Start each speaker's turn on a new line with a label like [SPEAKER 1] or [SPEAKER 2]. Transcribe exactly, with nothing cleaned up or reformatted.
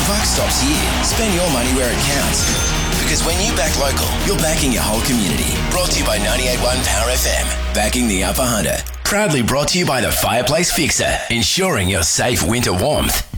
[SPEAKER 1] The buck stops here. Spend your money where it counts. Because when you back local, you're backing your whole community. Brought to you by ninety-eight point one Power F M. Backing the Upper Hunter. Proudly brought to you by the Fireplace Fixer. Ensuring your safe winter warmth.